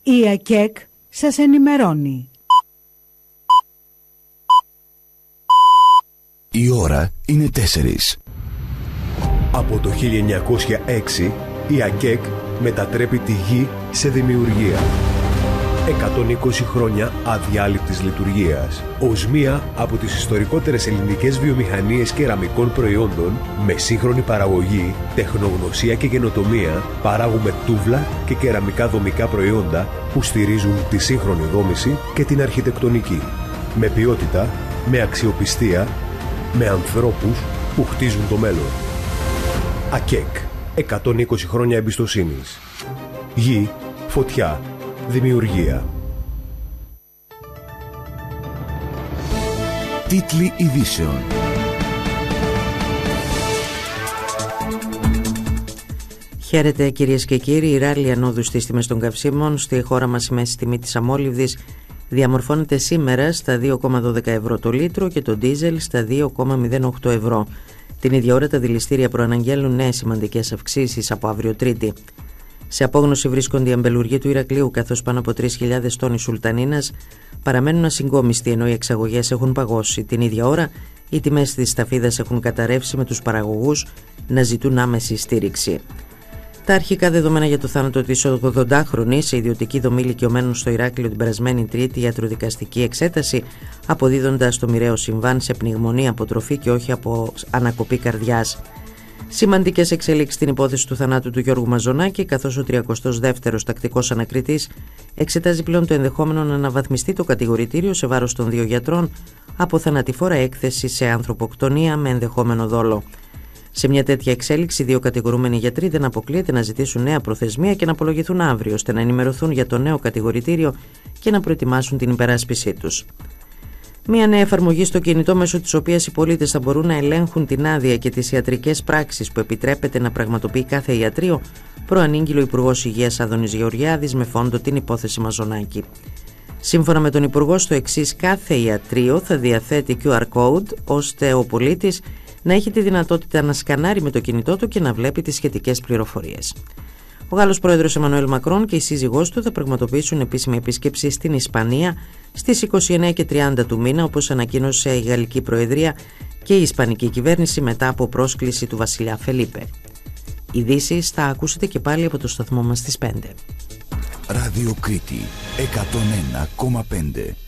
Η ΑΚΕΚ σας ενημερώνει. Η ώρα είναι 4. Από το 1906 η ΑΚΕΚ μετατρέπει τη γη σε δημιουργία. 120 χρόνια αδιάλειπτης λειτουργίας. Ως μία από τις ιστορικότερες ελληνικές βιομηχανίες κεραμικών προϊόντων, με σύγχρονη παραγωγή, τεχνογνωσία και καινοτομία, παράγουμε τούβλα και κεραμικά δομικά προϊόντα που στηρίζουν τη σύγχρονη δόμηση και την αρχιτεκτονική. Με ποιότητα, με αξιοπιστία, με ανθρώπους που χτίζουν το μέλλον. ΑΚΕΚ. 120 χρόνια εμπιστοσύνης. Γη, φωτιά, δημιουργία. Τίτλοι ειδήσεων. Χαίρετε κυρίες και κύριοι. Η ράλι ανόδου στις τιμές των καυσίμων στη χώρα μας, η μέση τιμή της αμόλυβδης διαμορφώνεται σήμερα στα 2,12 ευρώ το λίτρο και το ντίζελ στα 2,08 ευρώ. Την ίδια ώρα τα δηληστήρια προαναγγέλνουν νέες σημαντικές αυξήσεις από αύριο Τρίτη. Σε απόγνωση βρίσκονται οι αμπελουργοί του Ηρακλείου, καθώς πάνω από 3.000 τόνοι σουλτανίνας παραμένουν ασυγκόμιστοι, ενώ οι εξαγωγές έχουν παγώσει. Την ίδια ώρα οι τιμές της σταφίδας έχουν καταρρεύσει, με τους παραγωγούς να ζητούν άμεση στήριξη. Τα αρχικά δεδομένα για το θάνατο της 80χρονης σε ιδιωτική δομή ηλικιωμένων στο Ηράκλειο την περασμένη Τρίτη, ιατροδικαστική εξέταση, αποδίδοντας το μοιραίο συμβάν σε πνιγμονία από τροφή και όχι από ανακοπή καρδιάς. Σημαντικές εξελίξεις στην υπόθεση του θανάτου του Γιώργου Μαζονάκη, καθώς ο 32ος τακτικός ανακριτής εξετάζει πλέον το ενδεχόμενο να αναβαθμιστεί το κατηγορητήριο σε βάρος των δύο γιατρών από θανατηφόρα έκθεση σε ανθρωποκτονία με ενδεχόμενο δόλο. Σε μια τέτοια εξέλιξη, οι δύο κατηγορούμενοι γιατροί δεν αποκλείεται να ζητήσουν νέα προθεσμία και να απολογηθούν αύριο, ώστε να ενημερωθούν για το νέο κατηγορητήριο και να προετοιμάσουν την υπεράσπισή τους. Μια νέα εφαρμογή στο κινητό, μέσω της οποίας οι πολίτες θα μπορούν να ελέγχουν την άδεια και τις ιατρικές πράξεις που επιτρέπεται να πραγματοποιεί κάθε ιατρείο, προανήγγειλε ο Υπουργός Υγείας Άδωνης Γεωργιάδης με φόντο την υπόθεση Μαζονάκη. Σύμφωνα με τον Υπουργό, στο εξής: κάθε ιατρείο θα διαθέτει QR code, ώστε ο πολίτης να έχει τη δυνατότητα να σκανάρει με το κινητό του και να βλέπει τις σχετικές πληροφορίες. Ο Γάλλος πρόεδρος Εμμανουέλ Μακρόν και η σύζυγός του θα πραγματοποιήσουν επίσημη επίσκεψη στην Ισπανία στις 29 και 30 του μήνα, όπως ανακοίνωσε η Γαλλική Προεδρία και η Ισπανική κυβέρνηση μετά από πρόσκληση του βασιλιά Φελίπε. Ειδήσεις θα ακούσετε και πάλι από το σταθμό μας στις 5. Ράδιο Κρήτη 101,5.